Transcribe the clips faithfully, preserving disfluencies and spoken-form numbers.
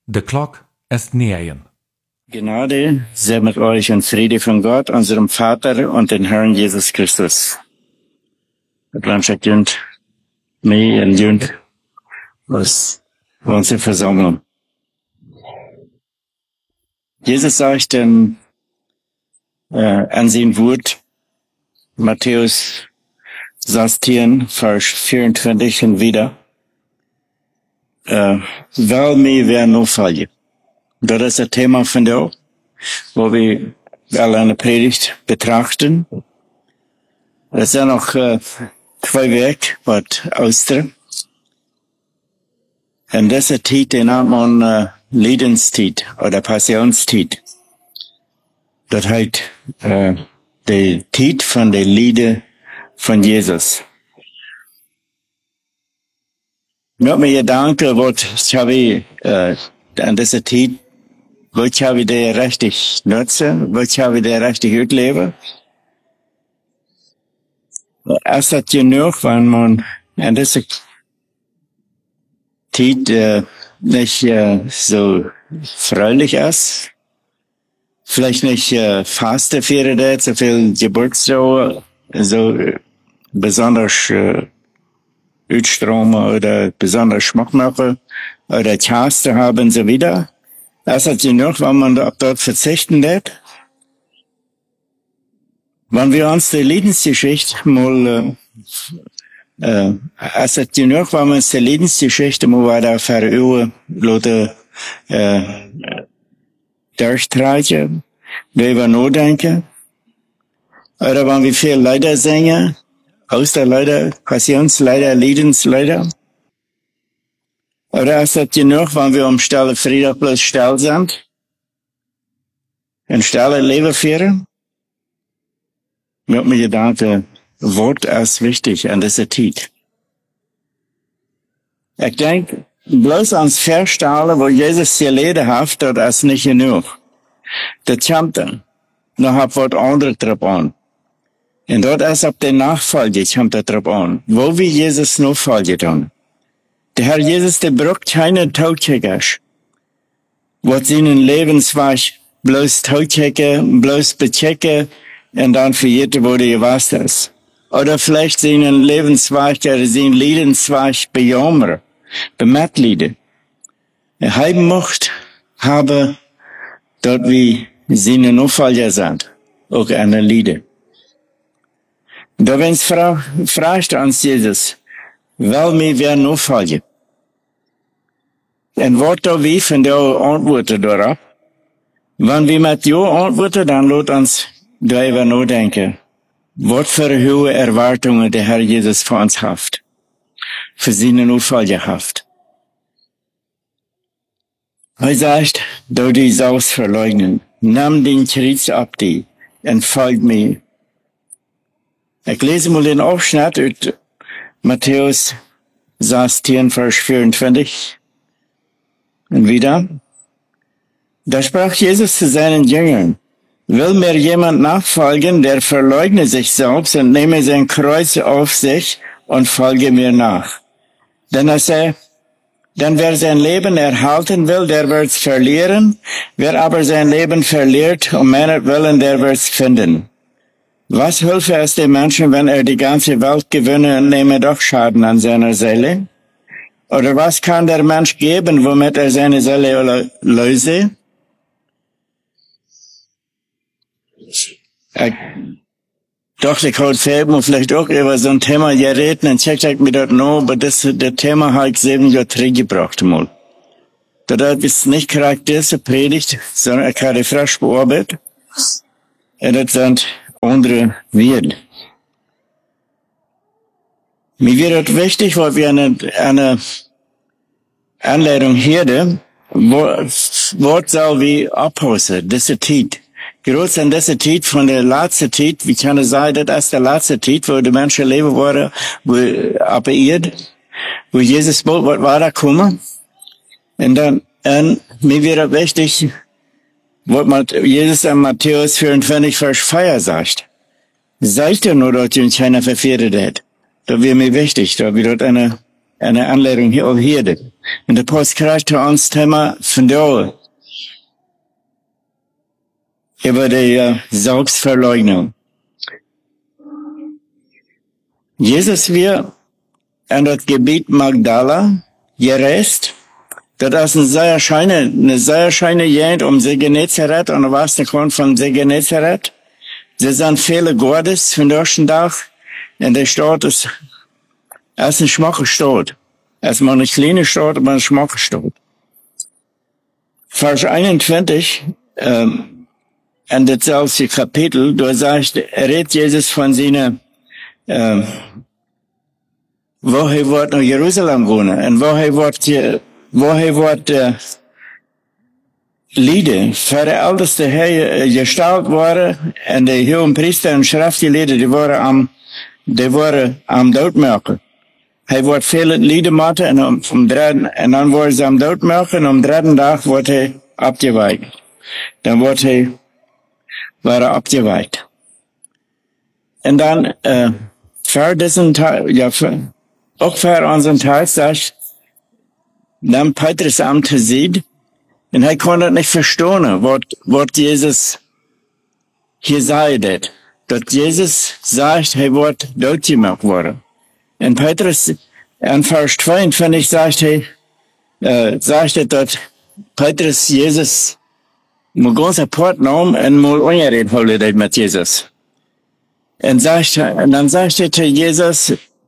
The clock ist nähern. Gnade sei mit euch und Friede von Gott, unserem Vater und den Herrn Jesus Christus. Atlantik Jund, mich und Jund, was unsere Versammlung. Jesus sagt in äh, an sein Wort, Matthäus sechzehn, Vers vierundzwanzig und wieder, äh, weil mir wer nur fallen. Das ist das Thema von der, wo wir alle eine Predigt betrachten. Es sind noch äh, zwei Wochen, was Ostern. Und diese Zeit, die nennt man äh, Leidenszeit oder Passionszeit. Das heißt äh, die Zeit von der Liebe von Jesus. Ich habe mir gedacht, was habe ich äh, an dieser Zeit, was habe ich da richtig nutzen, was habe ich da richtig ausleben. Es ist genug, wenn man an dieser Zeit äh, nicht äh, so fröhlich ist, vielleicht nicht äh, faste feiern, so viel Geburtstag, so äh, besonders äh, Utstrom oder besonders Schmuck machen oder Chaste haben und so wieder. Es ist genug, wenn man dort verzichten lässt. Wenn wir uns die Lebensgeschichte mal, äh, äh, es ist genug, wenn wir uns die Lebensgeschichte mal weiter verüben, Leute, äh, durchtragen, darüber nachdenken. Oder wenn wir viel Leider singen, aus der Leider, Passionsleider, Leidensleider. Oder ist das genug, wenn wir um Stelle Frieden plus still sind? In Stelle Leben führen? Ich hab mir gedacht, Wort ist wichtig an dieser Zeit. Ich denke, bloß ans Verstellen, wo Jesus geleden hat, das ist nicht genug. Das kommt dann. Noch hab was anderes drauf an. Und dort ist ab der Nachfolge, kommt das drauf an. Wo wir Jesus nachfolgen dann. Der Herr Jesus, der braucht keine Taucheckers. Was seinen Lebensweg bloß Tauchecker, bloß bechecken und dann verjährte, wo der was ist. Oder vielleicht seinen Lebensweg, oder seinen Lebensweg bejammern, bemitleiden. Er haben macht, habe dort wie seine Nachfolger sind, auch eine Lieder. Da wenn's fra fragt ans Jesus, weil mir wer nachfolgen. Und was da wie von der Antworten darauf? Wenn wir mit Ja antworten, dann lasst uns darüber nachdenken, was für hohe Erwartungen der Herr Jesus für uns hat, für seine Nachfolger hat. Er sagt, du die Saus verleugnen, nimm den Kreuz ab die und folg mir. Ich lese mal den Abschnitt aus Matthäus sechzehn, Vers vierundzwanzig. Und wieder. Da sprach Jesus zu seinen Jüngern, will mir jemand nachfolgen, der verleugne sich selbst und nehme sein Kreuz auf sich und folge mir nach. Denn er sagt, denn wer sein Leben erhalten will, der wird's verlieren. Wer aber sein Leben verliert, um meinetwillen, der wird's finden. Was hilft es dem Menschen, wenn er die ganze Welt gewinne und nehme doch Schaden an seiner Seele? Oder was kann der Mensch geben, womit er seine Seele löse? Ich dachte, ich heute Fäben vielleicht auch über so ein Thema gereden und check ich mir das noch, aber das, das Thema habe ich sieben Jahre zurückgebracht mal. Das ist nicht charakteristische Predigt, sondern ich habe frisch bearbeitet. Und das sind andere Werte. Mir wird wichtig, weil wir eine, eine Anleitung hier, was soll wir abhausen, diese Zeit. Groß an dieser Zeit, von der letzten Zeit, wie kann es sein, das ist der letzte Zeit, wo die Menschen leben waren, wo, ab Erd, wo Jesus bald war da kommen. Und dann, und mir wird wichtig, was Jesus an Matthäus vierundzwanzig, Vers vier sagt. Sagt er nur, dass uns keiner verfehlt hat. Da wäre mir wichtig, da wir dort eine eine Anleidung hier auf Herde. Und der Post krijgt ons Thema von da über die uh, Selbstverleugnung. Jesus wir in das Gebiet Magdala gereist. Das ist eine sehr schöne, eine sehr schöne Gegend um See Genezareth und was der Grund von See Genezareth. Sie sind viele Gottes von deutschen Tag. Und der Stadt ist, ist ein schmacher Stadt. Es ist mal eine kleine Stadt, aber ein schmacher Stadt. Vers einundzwanzig, ähm, in das selbe Kapitel, da sagt, redet Jesus von seiner, ähm, wo er wird nach Jerusalem wohnen, und wo er wird, wo er wird, äh, Lieder für die älteste Herr gestaltet worden, und die hohen Priester und Schriftgelehrten, die waren am, die waren am Doodmaken. Er wird viele Lieder machen, und um, um dritten, und dann wurde sie am Doodmaken, und am dritten Tag wurde er abgeweiht. Dann wurde er, war er abgeweiht. Und dann, äh, für diesen Tag, ja, für, auch für unseren Tag, sagt, dann Petrus am sieht, und er konnte nicht verstehen, was, was Jesus hier sagt. Dass Jesus sagt, er wird dort gemacht worden. Und Petrus, in Vers zweiundzwanzig, sagt er, äh, sagt er, dass Petrus Jesus mal ganz apart nahm und mal ungeredet holte mit Jesus. Und, sagt, und dann sagt er zu Jesus,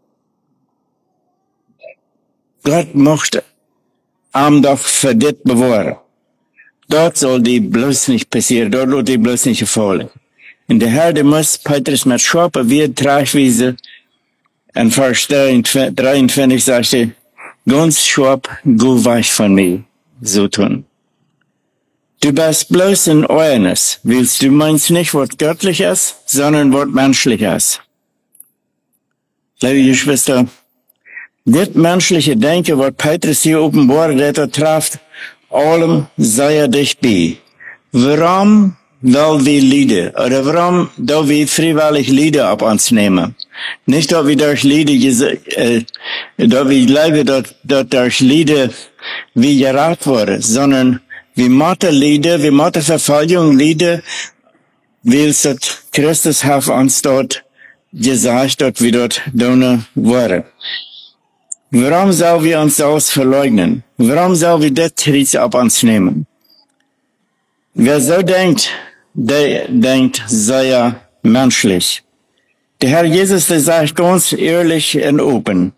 Gott möchte am doch für das bewahren. Dort soll die bloß nicht passieren, dort soll die bloß nicht gefallen. Und der Herr, der muss Petrus mit scharper Wied Tragweise, in Vers dreiundzwanzig sagt er, ganz scharp, geh weg von mir, so tun. Du bist bloß in Euernis, willst du meinst nicht, was göttlich ist, sondern was menschlich ist. Liebe Geschwister, das menschliche Denken, was Petrus hier offenbart, das er trifft, allem sei er dich bei. Warum will wir Lieder? Oder warum will wir freiwillig Lieder ab uns nehmen? Nicht, dass wir durch Lieder, äh, dass wir leben, dass, dass durch Lieder wie gerat wurden, sondern wir machen Lieder, wir machen Verfolgung Lieder, weil es Christus hat uns dort gesagt, dass wir dort tun wollen. Warum sollen wir uns selbst verleugnen? Warum sollen wir das Tritt ab uns nehmen? Wer so denkt, der denkt sehr menschlich. Der Herr Jesus, der sagt ganz ehrlich und open.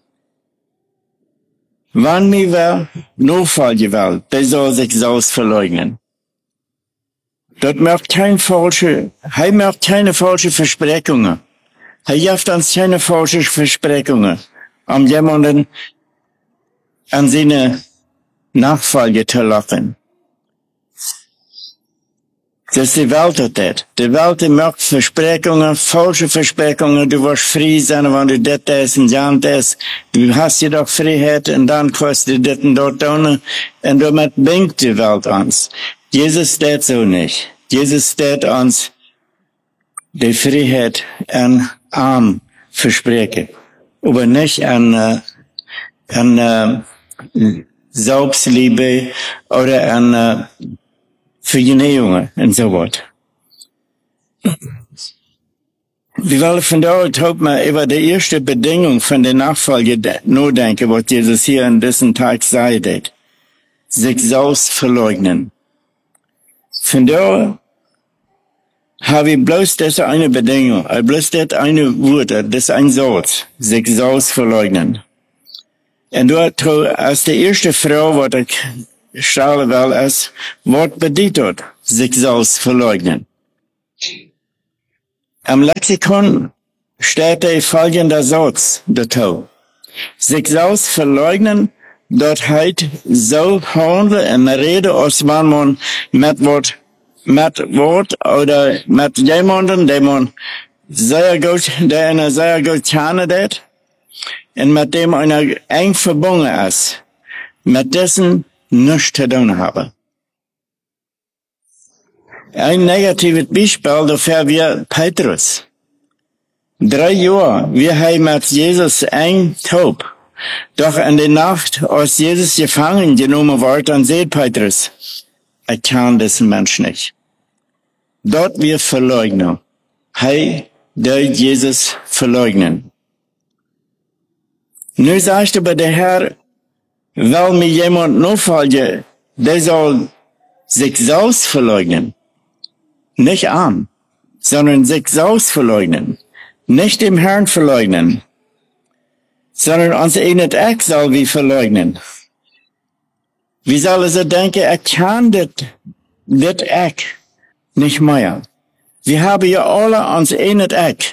Wann mir wer Notfall will, der soll sich selbst verleugnen. Dort macht kein falsche, er macht keine falsche Versprechungen. Er gibt uns keine falsche Versprechungen, um jemanden an seine Nachfolge zu locken. Das ist die Welt hat das. Die Welt macht Versprechungen, falsche Versprechungen. Du wirst frei sein, wenn du das ist und das ist. Du hast jedoch Freiheit und dann kostet du das und dort tun. Und damit bringt die Welt uns. Jesus steht so nicht. Jesus steht uns die Freiheit an Arm versprechen. Aber nicht an, äh, an äh, Selbstliebe oder an äh, Vergenehmungen und so was. Wir wollen von dort heute mal über die erste Bedingung von der Nachfolge nachdenken, was Jesus hier an diesem Tag sagt. Sich selbst verleugnen. Von dort habe ich bloß diese eine Bedingung, bloß das eine Wort, das ein Satz, sich selbst verleugnen. Und dort, als die erste Frau, was ich stellen will, ist, was bedeutet sich selbst verleugnen? Am Lexikon steht der folgende Satz dazu. Sich selbst verleugnen, dort heißt so handeln und reden, als wenn man mit Wort, mit Wort oder mit jemandem, der man sehr gut, der eine sehr gut kennen hat, und mit dem einer eng verbunden ist, mit dessen nichts zu tun haben. Ein negatives Beispiel dafür wäre Petrus. Drei Jahre, wir haben mit Jesus eng taub. Doch in der Nacht, als Jesus gefangen genommen wurde, dann seht Petrus, ich kann diesen Mensch nicht. Dort wir verleugnen. Hey, der Jesus verleugnen. Nu sagst du bei der Herr, weil mir jemand nachfolge, der soll sich selbst verleugnen. Nicht an, sondern sich selbst verleugnen. Nicht dem Herrn verleugnen, sondern uns nicht ich soll wir verleugnen. Wie soll er so denken, er kann das, das ich nicht mehr. Wir haben ja alle uns nicht ich.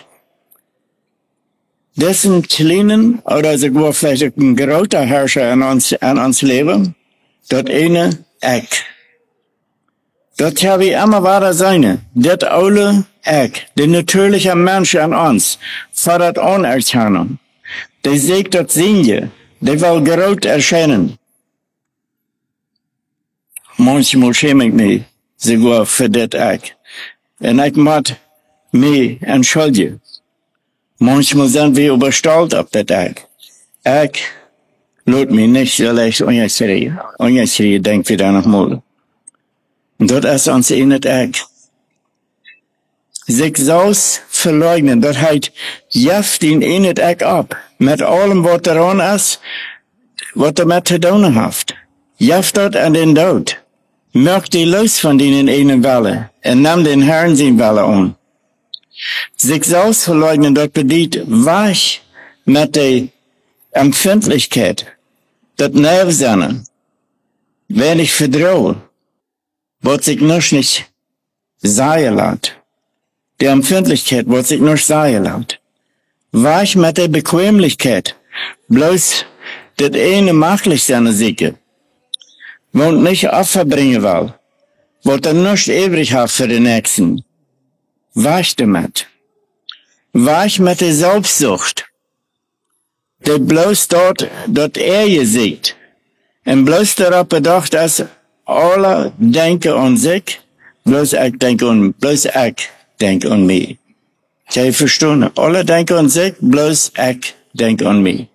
Dessen kleinen, oder sogar vielleicht ein großer Herrscher an uns, an uns Leben, das eine ich. Das habe ich immer weiter sein. Das alle ich, der natürliche Mensch an uns, fordert Anerkennung. Der sieht das Sinne, der will groß erscheinen. Manchmal schäme ich mich sogar für das ich. Und ich muss mich entschuldigen. Manchmal sind wir überstolz auf das ich. Ich lässt mich nicht so leicht ungeschrieben. Ungeschrieben, denkt wieder noch mal. Und dort ist uns in das ich. Sich selbst verleugnen, das heißt, jeft ihn in das ich ab. Mit allem, was daran ist, was damit zu tun hat. Jeft dort an den Tod. Mögt die los von denen einen Welle und nimm den Herrn sein Welle an. Sich selbst verleugnen, das bedeutet, weich mit der Empfindlichkeit, das Nervsinne, wenn ich vertraue, was sich noch nicht sagen lässt. Die Empfindlichkeit, was sich noch sagen lässt. Weich mit der Bequemlichkeit, bloß das eine möglich sein sicher, und nicht Opfer bringen will, was er nicht übrig hat für den Nächsten. Weich damit. Weich mit der Selbstsucht, der bloß dort, dort er sieht, und bloß darauf bedacht ist, alle denken an sich, bloß ich denke an, bloß ich denke an mich. Ich habe verstanden, alle denken an sich, bloß ich denke an mich.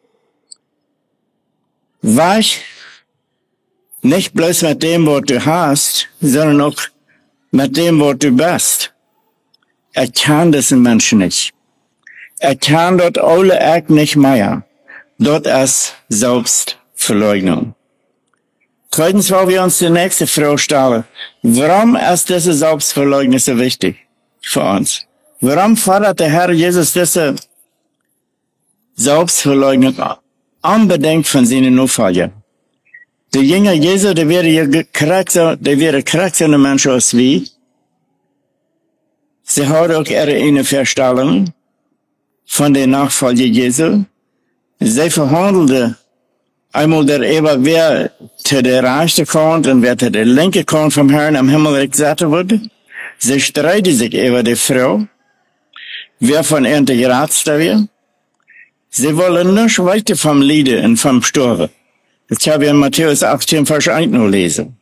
Weich, nicht bloß mit dem, was du hast, sondern auch mit dem, was du bist. Er kann diesen Menschen nicht. Er kann dort alle ich nicht mehr. Dort ist Selbstverleugnung. Zweitens wollen wir uns die nächste Frage stellen. Warum ist diese Selbstverleugnung so wichtig für uns? Warum fordert der Herr Jesus diese Selbstverleugnung unbedingt von seinen Nachfolgern? Der Jünger Jesu, der wäre ja Charakter, der wäre Charakter ein Mensch als wie. Sie hat auch ihre eine Vorstellung von der Nachfolge Jesu. Sie verhandelte einmal der Eva, wer zu der rechte Kant und wer zu der linke Kant vom Herrn am Himmel gesetzt wurde. Sie streiten sich über die Frau, wer von ihnen der Geratste wird. Sie wollen nicht weiter vom Liede und vom Sturbe. Das habe ich in Matthäus achtzehn, Vers eins noch lesen.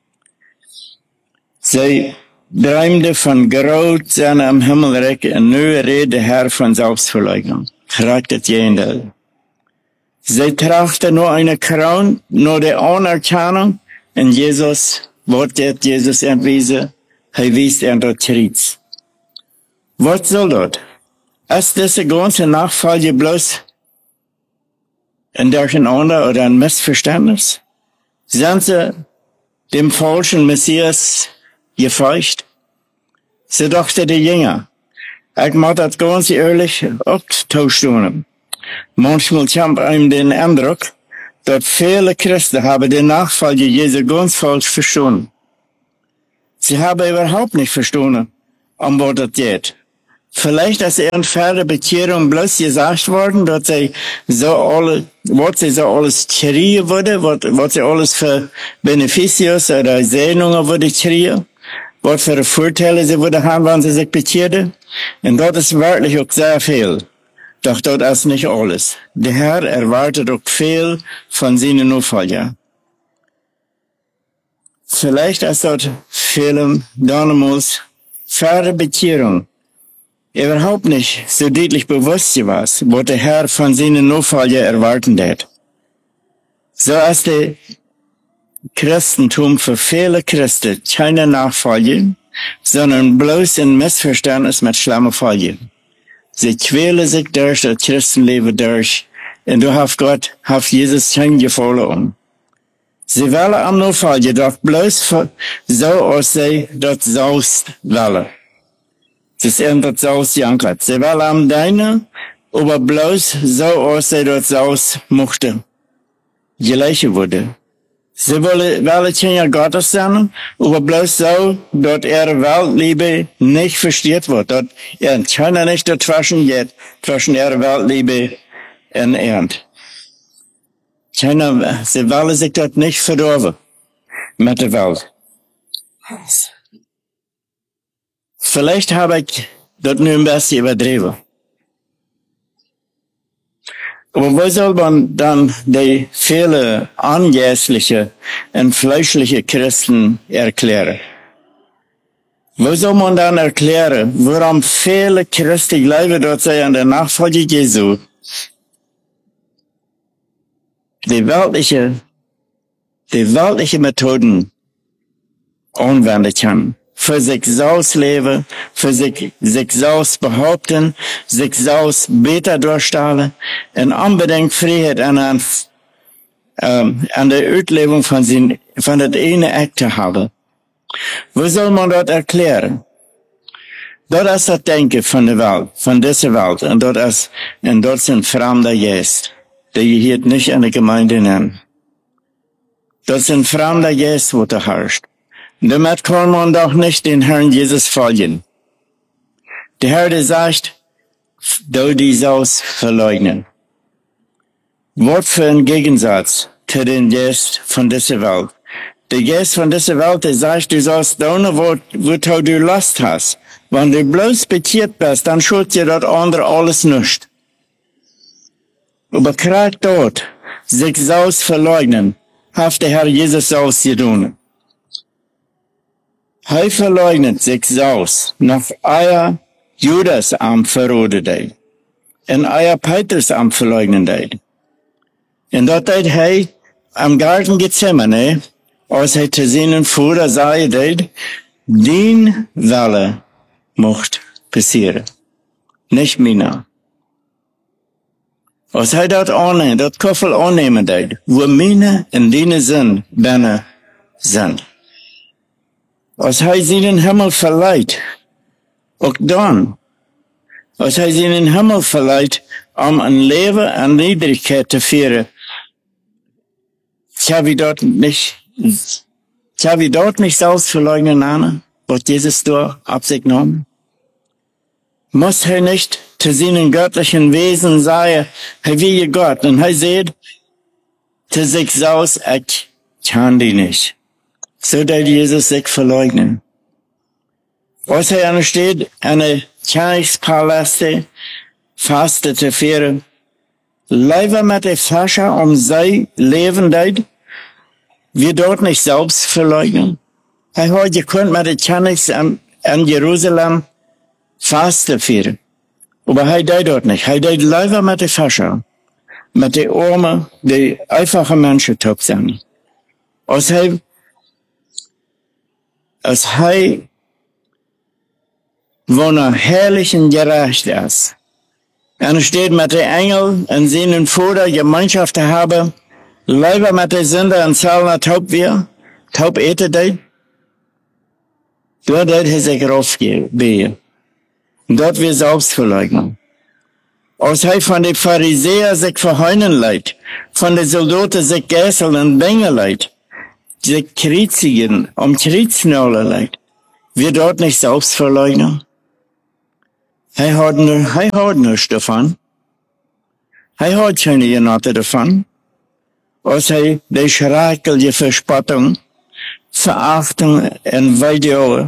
Sie träumte von Graut sein am Himmelreich und nu redet der Herr von Selbstverleugnung. Fragt jeder. Sie trachte nur eine Krone, nur die Anerkennung, und Jesus, wird jetzt Jesus entwiesen, er wies er dort Tritt. Was soll dort? Ist diese ganze Nachfolge bloß ein Durcheinander oder ein Missverständnis? Sind sie dem falschen Messias gefolgt? Sie dachte die Jünger. Ich mag das ganz ehrlich auch tauschen. Manchmal kommt einem den Eindruck, dass viele Christen haben die Nachfolge Jesu ganz falsch verstanden. Sie haben überhaupt nicht verstanden, um was das geht. Vielleicht ist in der Bekehrung bloß gesagt worden, dass sie so alle, was sie so alles kriegen würde, was, was sie alles für Beneficios oder Segnungen würde kriegen, was für Vorteile sie würde haben, wenn sie sich bekehrten. Und das ist wirklich auch sehr viel. Doch das ist nicht alles. Der Herr erwartet auch viel von seinen Nachfolgern. Vielleicht ist dort vielen damals vor der Bekehrung überhaupt nicht so deutlich bewusst war, was der Herr von seinen Nachfolgern erwarten hat. So als der Christentum für viele Christen keine Nachfolge, sondern bloß ein Missverständnis mit schlimmer Folge. Sie quälen sich durch das Christenleben durch, und du hast Gott, hast Jesus kein Gefühl um. Sie wollen am nur Folge, doch bloß so als sie das Saus wollen. Das ist eben das Saus jankert. Sie wollen am deine, aber bloß so als sie das Saus mochte. Gleiche wurde. Sie wollen, wollen keine Gottes sein, aber bloß so, dass ihre Weltliebe nicht versteht wird, dass er keiner nicht dazwischen geht, zwischen ihrer Weltliebe und Ernst. Keiner, sie wollen sich dort nicht verdorben mit der Welt. Vielleicht habe ich dort nur ein bisschen übertrieben. Aber wo soll man dann die viele anjährliche und fleischliche Christen erklären? Wo soll man dann erklären, warum viele Christen glauben, dass sie an der Nachfolge Jesu die weltliche, die weltliche Methoden anwenden kann? Für sich selbst leben, für sich, sich selbst behaupten, sich selbst besser durchstellen und unbedingt Freiheit an, an, ähm, an der Auslebung von, sin, von der eine Akte haben. Wo soll man das erklären? Das ist das Denken von der Welt, von dieser Welt, und das ist, und das sind fremde Geist, die hier nicht in der Gemeinde nennen. Das sind fremde Geist, wo da herrscht. Damit kann man doch nicht den Herrn Jesus folgen. Der Herr, der sagt, du die sollst verleugnen. Was für ein Gegensatz zu den Geist von dieser Welt. Der Geist von dieser Welt, der sagt, du sollst tun, wo, wo du Lust hast. Wenn du bloß bekehrt bist, dann schuld dir das andere alles nicht. Aber gerade dort, sich selbst verleugnen, hat der Herr Jesus selbst getan. Er verleugnet sich selbst, nach euer Judas am verrodet, und euer Petrus am verleugnet. Und dort hat er am Garten Gethsemane, als er zu seinen Vater sagte, den Wille mocht passieren, nicht meiner. Als er dort annehmen, dort Koffer annehmen deed, wo meine in deine Sinn binnen sind. Als hij sie in den Himmel verleiht, auch dann, als hij sie in den Himmel verleiht, um ein Leben an Niedrigkeit zu führen, tja, wie dort nicht, tja, wie dort nicht selbst verleugnen, Anna, was Jesus da ab sich nahm. Muss er nicht zu seinen göttlichen Wesen sagen, er wie Gott, und er sieht, zu sich selbst, ich kann die nicht. So dass Jesus sich verleugnen. Als er ansteht, eine Königspaläste faste zu führen, lieber mit der Flasche um sein Leben deed, wir dort nicht selbst verleugnen. Er hat gekonnt mit der Königs in Jerusalem faste führen. Aber er deed dort nicht. Er deed lieber mit der Flasche, mit der Arme, die einfache Menschen top sind. Als er als er von einer herrlichen Gerecht ist. Er steht mit den Engeln in seinen Vater Gemeinschaft haben, lieber mit den Sünder und Zahlen taub wir, taub ete die. Dort hat er sich raufgehen. Dort wir selbst verleugnen. Als er von den Pharisäern sich verheunen leid, von den Soldaten sich geißeln und bängen leid, die Kreuzigen um Kreuznäule leid, wir dort nicht selbst verleugnen. Er hat nur, er hat nichts davon. Er hat keine Genotte davon. Als er die schreckliche Verspottung, Verachtung und Video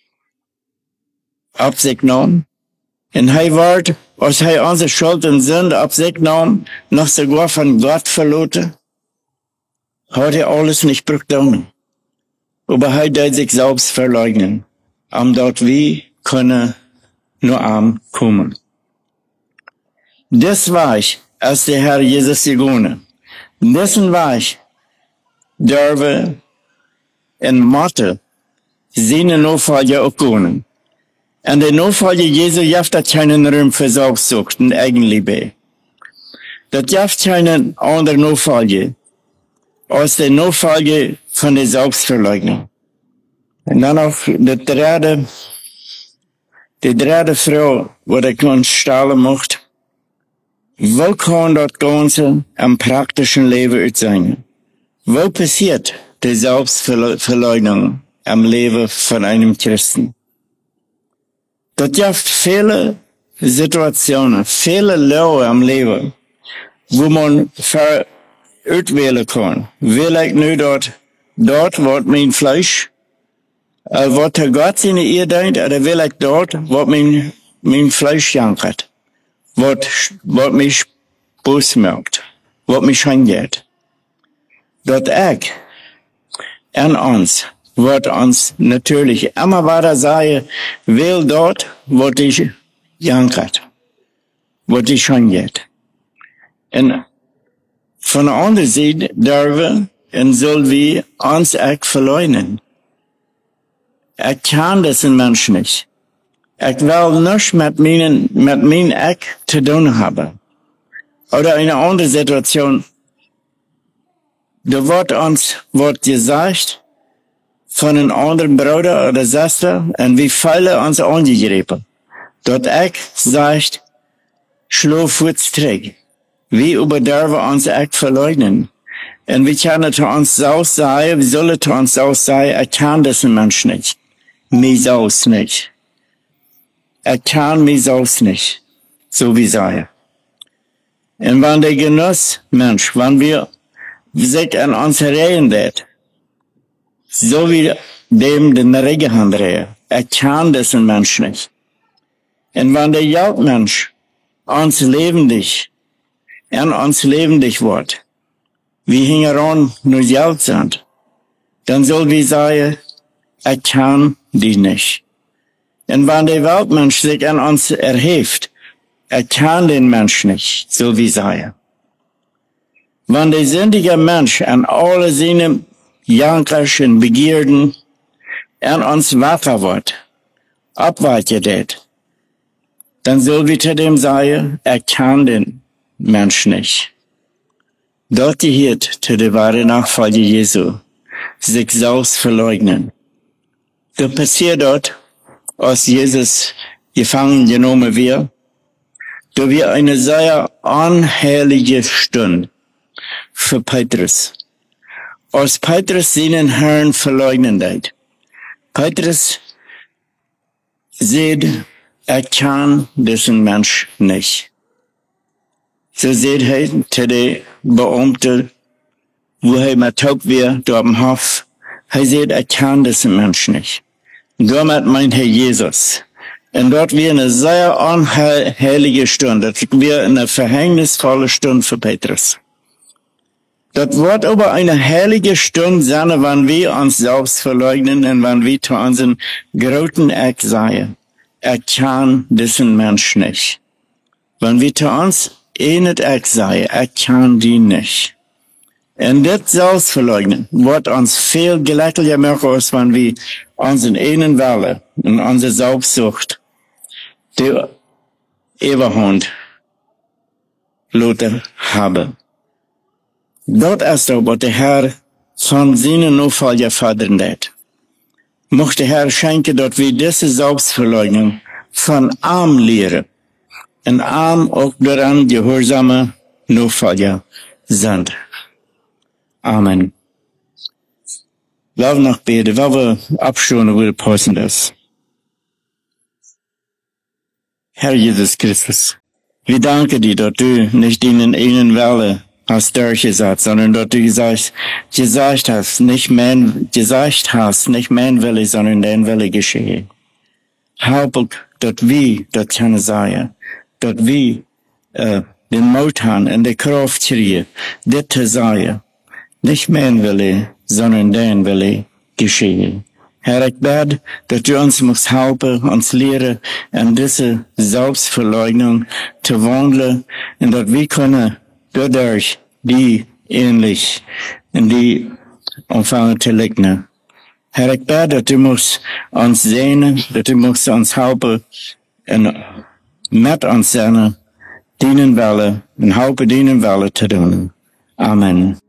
auf sich nahm. Und er wird, als er unsere Schuld und Sünde auf sich nahm, noch sogar von Gott verloren, hat er alles nicht bekommen. Aber er hat sich selbst verleugnen. Am dort wie können nur am kommen. Das war ich, als der Herr Jesus gegangen. Dessen Weg dürfen in Mathe seine Nachfolger auch gehen. En de Nachfolger Jesu jaft dat keinen Raum für Selbstsucht und Eigenliebe. Dat jaft keinen anderen Nachfolger als der Nachfolger von der Selbstverleugnung. Und dann auch die dritte, die dritte Frau, wo ich uns stellen möchte. Wo kann das Ganze am praktischen Leben sein? Wo passiert die Selbstverleugnung am Leben von einem Christen? Das gibt viele Situationen, viele Leute am Leben, wo man auswählen kann. Will ich nur dort, dort, wo mein Fleisch, äh, wo der Gott seine Ehe denkt, oder will ich dort, wo mein, mein Fleisch jankert, wo, wo mich böse macht, wo mich angeht. Dort ich, an uns, wird uns natürlich immer weiter sagen, will dort, wo dich jankert, wo dich angeht. Und von der anderen Seite dürfen und soll wir uns auch verleugnen. Ich kann das in Mensch nicht. Ich will nichts mit meinen, mit meinem Ich zu tun haben. Oder eine andere Situation. Da wird uns, wird gesagt, von einem anderen Bruder oder Schwester, und wir fallen uns angegriffen. Dort ich sagt, schlaf kurz zurück. Wir überdürfen uns echt verleugnen. Und wir können zu uns selbst sagen, wir sollen zu uns selbst sagen, ich kann das ein Mensch nicht. Mich selbst nicht. Ich kann mich selbst nicht. So wie sagen. Und wenn der Genuss, Mensch, wenn wir sich an uns erinnern, so wie dem den rechten Hand drehen. Er kann das ein Mensch nicht. Und wenn der Geldmensch uns lebendig, an uns lebendig wird, wie hängen an nur Geld sind, dann soll wir sagen, er kann die nicht. Und wenn der Weltmensch sich an uns erhebt, er kann den Mensch nicht, so wie sagen. Wenn der sündige Mensch an alle seine jankerschen Begierden an uns wacher wird, abweicht, dann soll wir zu dem sagen, er kann den Mensch nicht. Dort gehört zu der wahren Nachfolge Jesu, sich selbst verleugnen. Da passiert dort, als Jesus gefangen genommen wird, da wird eine sehr unherrliche Stunde für Petrus. Als Petrus seinen Herrn verleugnen hat. Petrus sieht, er kann diesen Mensch nicht. So sieht er zu den Beamten, wo er mit Taub wird, dort am Hof. Er sieht, er kann diesen Mensch nicht. Damit meint er Jesus. Und dort wird eine sehr unheilige Stunde. Das wird eine verhängnisvolle Stunde für Petrus. Das wird aber eine heilige Stunde sein, wenn wir uns selbst verleugnen und wenn wir zu unseren großen Ich sagen, er kann diesen Mensch nicht. Wenn wir zu uns einen Ich sagen, er kann die nicht. Und das Selbstverleugnen wird uns viel glücklicher machen, als wenn wir unseren einen Wille und unsere Selbstsucht die Überhand Luther haben. Dort ist auch, was der Herr von seinen Nachfolger fordern hat. Mochte der Herr schenken, dass wir diese Selbstverleugnung von arm lehren. Und arm auch daran gehorsame Nachfolger sind. Amen. Lass noch beten, weil wir abschauen, will passen das. Herr Jesus Christus, wir danken dir, dass du nicht ihnen einen Welle hast durchgesagt, sondern dass du gesagt, gesagt hast, nicht mein, gesagt hast, nicht mein Wille, sondern dein Wille geschehe. Help, dass wir das können sagen, dass wir äh, den Mut haben und die Kraft kriegen, das zu sagen, nicht mein Wille, sondern dein Wille geschehe. Herr, ich bete, dass du uns musst helfen, uns lehren, an diese Selbstverleugnung zu wandeln, und dass wir können dadurch die ähnlich in die ontvangen te liggen. Herr, ik bid dat u moest ons zegenen, dat u moest ons helpen en met ons zijn dienen willen en helpen dienen willen te doen. Amen.